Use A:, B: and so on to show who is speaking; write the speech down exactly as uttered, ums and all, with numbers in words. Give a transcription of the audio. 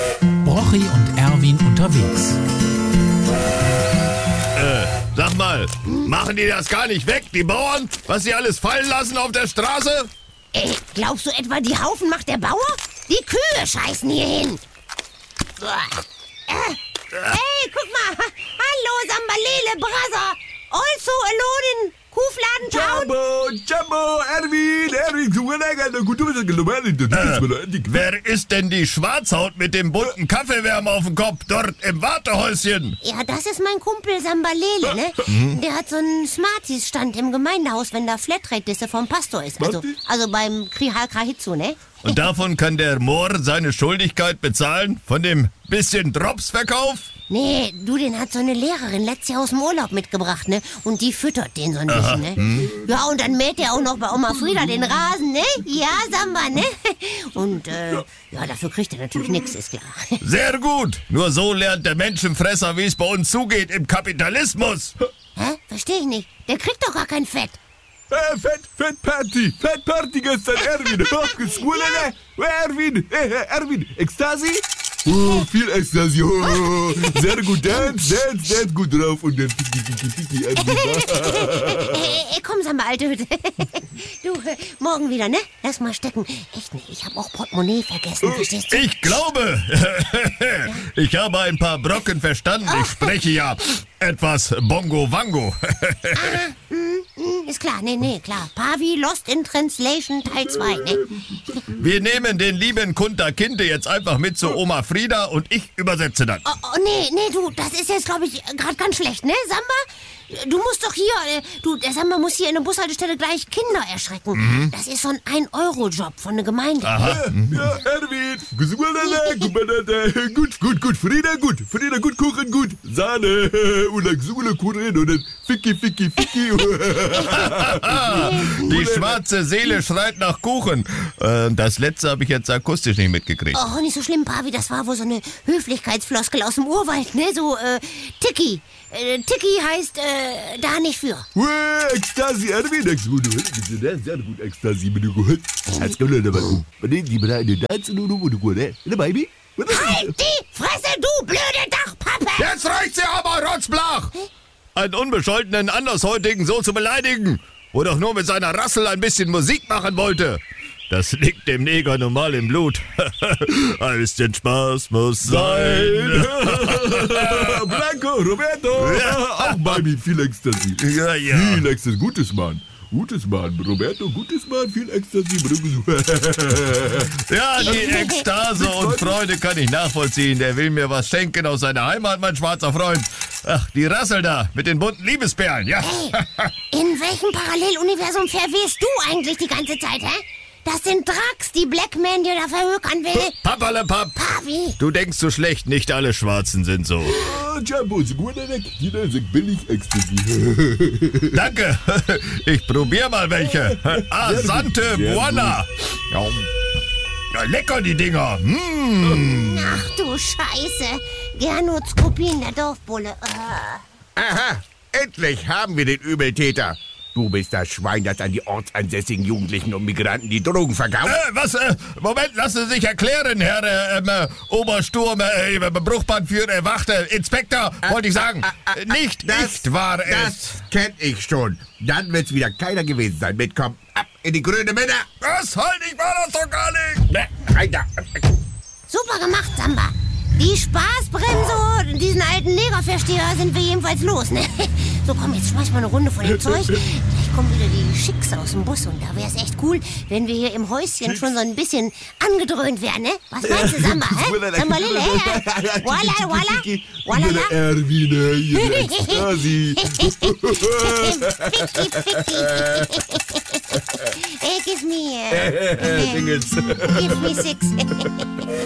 A: Brochi und Erwin unterwegs.
B: Äh, sag mal, machen die das gar nicht weg, die Bauern? Was sie alles fallen lassen auf der Straße?
C: Äh, glaubst du etwa, die Haufen macht der Bauer? Die Kühe scheißen hier hin. Äh, hey, guck mal. Hallo, Sambalele, Brother. Also alone in Kuhfladen Town.
D: Jumbo, Jumbo, Erwin, Erwin,
B: Äh, wer ist denn die Schwarzhaut mit dem bunten Kaffeewärmer auf dem Kopf dort im Wartehäuschen?
C: Ja, das ist mein Kumpel Sambalele, ne? Der hat so einen Smarties-Stand im Gemeindehaus, wenn da Flatrate-Disse vom Pastor ist. Also, also beim Krihal Krahitzu, ne?
B: Und davon kann der Mohr seine Schuldigkeit bezahlen? Von dem bisschen Dropsverkauf?
C: Nee, du, den hat so eine Lehrerin letztes Jahr aus dem Urlaub mitgebracht, ne? Und die füttert den so ein bisschen, ne? Hm. Ja, und dann mäht er auch noch bei Oma Frieda den Rasen, ne? Ja, Samba, ne? Und, äh, ja, dafür kriegt er natürlich nichts, ist klar.
B: Sehr gut. Nur so lernt der Menschenfresser, wie es bei uns zugeht im Kapitalismus.
C: Hä? Versteh ich nicht. Der kriegt doch gar kein Fett.
D: Äh, Fett, Fettparty, Fettparty gestern, Erwin. Schwule, Erwin, äh, Erwin, Ekstasi? Oh, viel Ekstasi. Oh, sehr gut, dance, dance, dance, gut drauf. Und dann Fiki, Fiki, Fiki, Erwin.
C: Äh, komm, Samba, alte Hütte. Du, äh, morgen wieder, ne? Lass mal stecken. Echt nicht, ich hab auch Portemonnaie vergessen, verstehst du?
B: Ich glaube, ich habe ein paar Brocken verstanden. Ich spreche ja etwas Bongo-Wango.
C: Ah, mm, mm, ist klar, nee, nee, klar. Pavi Lost in Translation Teil zwei, ne?
B: Wir nehmen den lieben Kunter Kinte jetzt einfach mit zu Oma Frieda und ich übersetze dann.
C: Oh, oh nee, nee, du, das ist jetzt, glaube ich, gerade ganz schlecht, ne, Samba? Du musst doch hier, äh, du, der Samba muss hier in der Bushaltestelle gleich Kinder erschrecken. Mhm. Das ist so ein ein-Euro-Job von der Gemeinde.
B: Aha.
D: Ja, Erwin, gut, gut, gut, Frieda, gut, Frieda, gut, Kuchen, gut, Sahne, und dann Sule, Kuchen, und dann Ficky, Ficky, Ficky.
B: Die schwarze Seele schreit nach Kuchen. Äh, Das letzte habe ich jetzt akustisch nicht mitgekriegt.
C: Oh, nicht so schlimm, Pavi, das war wohl so eine Höflichkeitsfloskel aus dem Urwald, ne, so, äh, Tiki. Äh, Tiki heißt, äh, da nicht für.
D: Ué, Ekstasi, Erwin, Ekstasi, sehr gut, Ekstasi, bin du gut. Als kommt er dabei. Die bereiten das und du, du gut, ne? Baby?
C: Halt die Fresse, du blöde Dachpappe!
B: Jetzt reicht's ja aber, Rotzblach! Einen unbescholtenen Andershäutigen so zu beleidigen, wo doch nur mit seiner Rassel ein bisschen Musik machen wollte. Das liegt dem Neger normal im Blut. Ein bisschen Spaß muss sein.
D: Blanco, Roberto,
B: Ja.
D: auch Baby, viel Ekstasi.
B: Ja, ja.
D: Viel Ekstasi, gutes Mann. Gutes Mann, Roberto, gutes Mann, viel Ekstasi.
B: Ja, die Ekstase und Freude kann ich nachvollziehen. Der will mir was schenken aus seiner Heimat, mein schwarzer Freund. Ach, die Rassel da mit den bunten Liebesperlen, ja.
C: Hey, in welchem Paralleluniversum verwehst du eigentlich die ganze Zeit, hä? Das sind Drax, die Blackman dir da verhökern will.
B: Papperlepapp.
C: Pavi.
B: Du denkst so schlecht, nicht alle Schwarzen sind so.
D: Jumbo, ist gut, jeder ist billig Ekstasi.
B: Danke. Ich probier mal welche. Asante Buona. Ja, lecker die Dinger. Mm.
C: Ach du Scheiße. Gernot Skopin, der Dorfbulle. Ah.
E: Aha, endlich haben wir den Übeltäter. Du bist das Schwein, das an die ortsansässigen Jugendlichen und Migranten die Drogen verkauft.
B: Äh, was? Äh, Moment, lassen Sie sich erklären, Herr äh, äh, Obersturm, äh, Bruchbandführer, Wachte, Inspektor, wollte ich sagen. Äh, nicht,
E: das,
B: nicht war es.
E: Das kenn ich schon. Dann wird's wieder keiner gewesen sein. Mitkommen, ab in die grüne Männer.
B: Was? Halt, ich war das doch gar nicht.
E: Ne, rein da.
C: Super gemacht, Samba. Die Spaßbremse und diesen alten Negerversteher sind wir jedenfalls los, ne? So, komm, jetzt schmeiß mal eine Runde von dem Zeug. Gleich kommen wieder die Schicks aus dem Bus und da wär's echt cool, wenn wir hier im Häuschen schon so ein bisschen angedröhnt wären, ne? Was meinst du, Samba, hä? Samba, Lille, hä? Walla, walla, walla,
D: Erwin, hier Ekstasi.
C: Ficky, ficky. Hey, give me, uh,
D: Dingens.
C: give me six.